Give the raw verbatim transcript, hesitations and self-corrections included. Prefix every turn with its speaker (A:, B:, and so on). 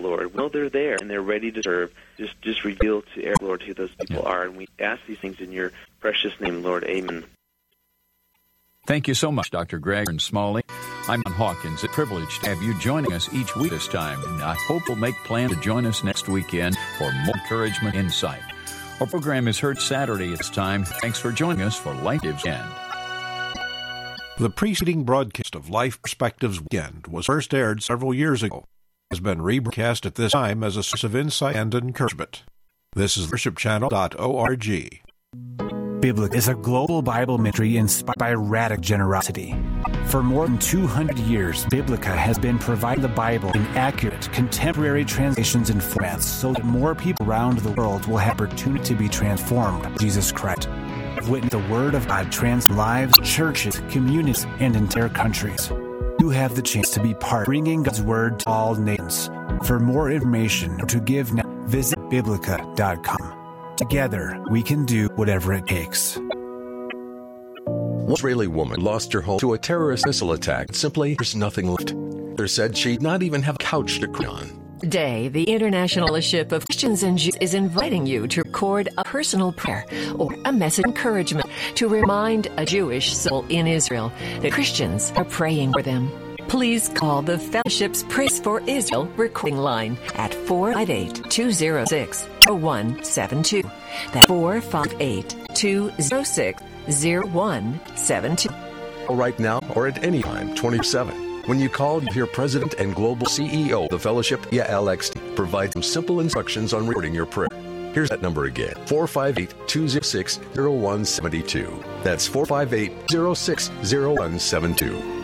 A: Lord. We know they're there and they're ready to serve. Just just reveal to Eric, Lord, who those people are. And we ask these things in your precious name, Lord. Amen.
B: Thank you so much, Doctor Greg and Smalley. I'm John Hawkins. It's a privilege to have you joining us each week this time, and I hope you'll make plans to join us next weekend for more encouragement and insight. Our program is heard Saturday at this time. Thanks for joining us for Life Perspectives Weekend.
C: The preceding broadcast of Life Perspectives Weekend was first aired several years ago. It has been rebroadcast at this time as a source of insight and encouragement. This is worship channel dot org.
D: Biblica is a global Bible ministry inspired by radical generosity. For more than two hundred years, Biblica has been providing the Bible in accurate, contemporary translations and formats so that more people around the world will have opportunity to be transformed by Jesus Christ. Witness the Word of God transform lives, churches, communities, and entire countries. You have the chance to be part of bringing God's Word to all nations. For more information or to give now, visit biblica dot com. Together, we can do whatever it takes.
E: One Israeli woman lost her home to a terrorist missile attack. Simply, there's nothing left. They said she'd not even have a couch to cry on.
F: Today, the International Fellowship of Christians and Jews is inviting you to record a personal prayer or a message of encouragement to remind a Jewish soul in Israel that Christians are praying for them. Please call the Fellowship's Praise for Israel recording line at four five eight, two zero six, zero one seven two. That's four five eight, two zero six, zero one seven two.
E: Right now or at any time, twenty-four seven. When you call, you hear President and Global C E O of the Fellowship, Yael Eckstein, provide some simple instructions on recording your prayer. Here's that number again, four five eight, two zero six, zero one seven two. That's four five eight, zero six, zero one seven two.